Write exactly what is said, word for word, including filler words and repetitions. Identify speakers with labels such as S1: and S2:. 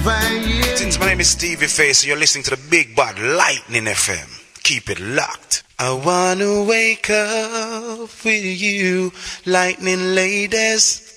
S1: fire.
S2: Since my name is Stevie Face, you're listening to the Big Bad Lightning F M. Keep it locked. I wanna wake up with you, lightning ladies.